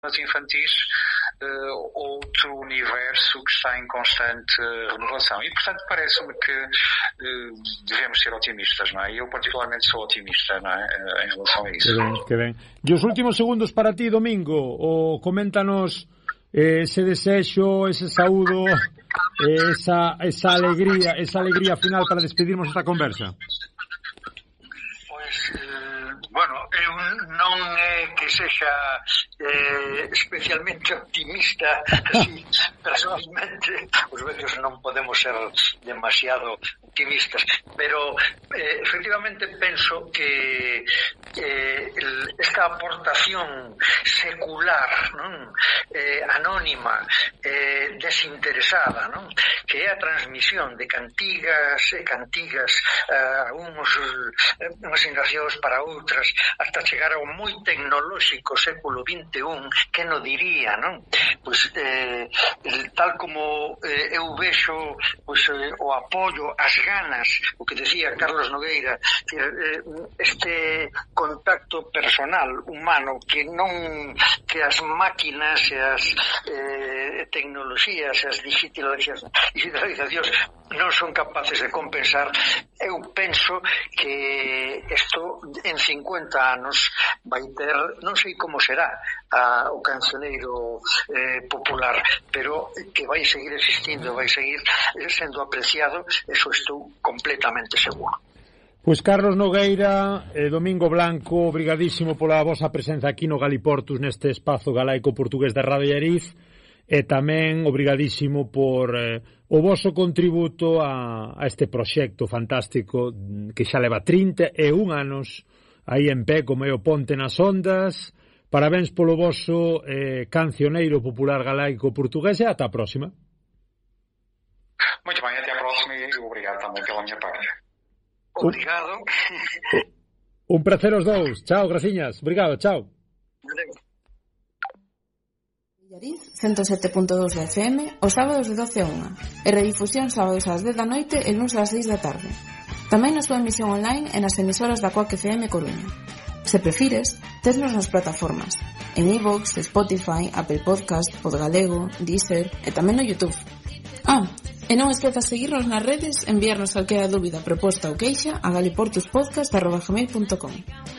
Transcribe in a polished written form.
Nas infantis, outro universo que está em constante renovação. E, portanto, parece-me que devemos ser otimistas, não é? E eu, particularmente, sou otimista, não é? Em relação a isso. Que ben. E os últimos segundos para ti, Domingo, o coméntanos ese desexo, ese saúdo, esa alegría final para despedirmos esta conversa. Bueno, eu non é que sexa especialmente optimista, así, personalmente, os veces non podemos ser demasiado optimistas, pero efectivamente penso que esta aportación secular, non? Anónima, desinteresada, non? Que é a transmisión de cantigas unhas generacións para outras, hasta chegar ao moi tecnolóxico século XXI, que non diría, non? Pois, tal como eu vexo o apoio, as ganas, o que decía Carlos Nogueira, este contacto personal, humano, que non que as máquinas e as tecnoloxías e as digitalizacións non son capaces de compensar. Eu penso que isto en 50 anos vai ter, non sei como será o cancioneiro popular, pero que vai seguir existindo, vai seguir sendo apreciado, eso estou completamente seguro. Pois Carlos Nogueira e Domingo Blanco, obrigadísimo pola vosa presenza aquí no Galiportus, neste espazo galaico portugués de Radio Allariz, e tamén obrigadísimo por o voso contributo a este proxecto fantástico que xa leva 31 anos aí en pé, como é o Ponte nas Ondas. Parabéns polo voso cancioneiro popular galaico portugués e ata a próxima. Muito bem, até a próxima e obrigado também pela minha parte. Obrigado. Un prazer os dous. Chao, graciñas. Obrigado, chao. 107.2 da FM, os sábados de 12 a 1, e redifusión sábados ás 10 da noite e luns ás 6 da tarde. Tamén na súa emisión online e nas emisoras da Coac FM Coruña. Se prefires, tesnos nas plataformas, en iVoox, Spotify, Apple Podcast, Podgalego, Deezer e tamén no YouTube. E non esquezas seguirnos nas redes, enviarnos calquera dúbida, proposta ou queixa a galiportuspodcast@gmail.com.